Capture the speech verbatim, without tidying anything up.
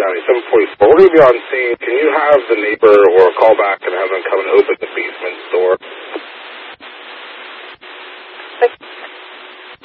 ninety-seven forty-four. We're going to be on scene. Can you have the neighbor or call back and have them come and open the basement door?